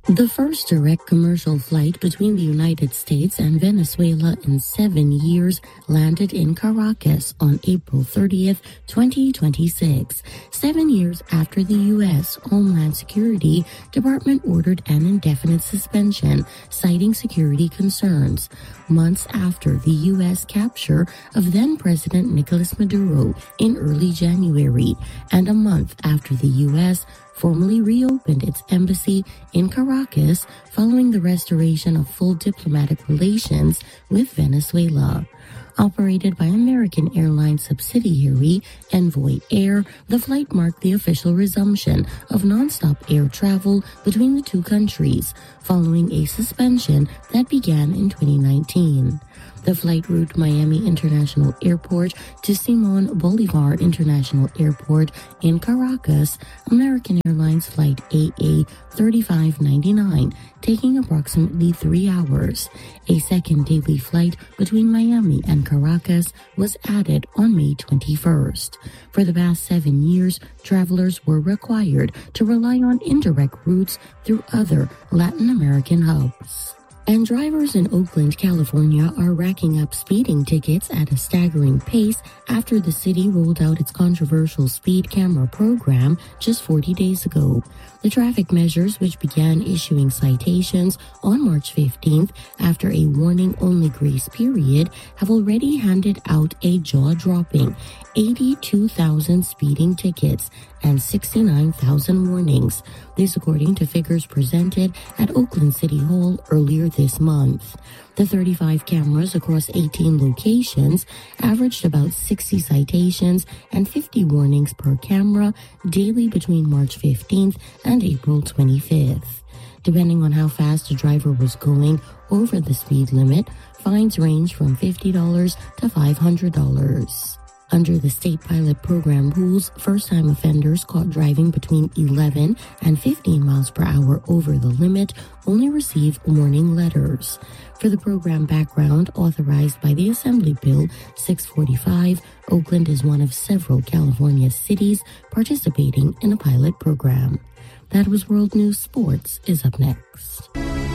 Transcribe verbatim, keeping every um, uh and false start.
The first direct commercial flight between the United States and Venezuela in seven years landed in Caracas on April thirtieth, twenty twenty-six, seven years after the U S Homeland Security Department ordered an indefinite suspension, citing security concerns, months after the U S capture of then-President Nicolas Maduro in early January, and a month after the U S formally reopened its embassy in Caracas following the restoration of full diplomatic relations with Venezuela. Operated by American Airlines subsidiary Envoy Air, the flight marked the official resumption of nonstop air travel between the two countries, following a suspension that began in twenty nineteen. The flight route Miami International Airport to Simon Bolivar International Airport in Caracas, American Airlines Flight A A thirty-five ninety-nine, taking approximately three hours. A second daily flight between Miami and Caracas was added on May twenty-first. For the past seven years, travelers were required to rely on indirect routes through other Latin American hubs. And drivers in Oakland, California are racking up speeding tickets at a staggering pace after the city rolled out its controversial speed camera program just forty days ago. The traffic measures, which began issuing citations on March fifteenth after a warning-only grace period, have already handed out a jaw-dropping eighty-two thousand speeding tickets and sixty-nine thousand warnings. This according to figures presented at Oakland City Hall earlier this month. The thirty-five cameras across eighteen locations averaged about sixty citations and fifty warnings per camera daily between March fifteenth and April twenty-fifth. Depending on how fast a driver was going over the speed limit, fines range from fifty dollars to five hundred dollars. Under the state pilot program rules, first-time offenders caught driving between eleven and fifteen miles per hour over the limit only receive warning letters. For the program background authorized by the Assembly Bill six forty-five, Oakland is one of several California cities participating in a pilot program. That was World News. Sports is up next.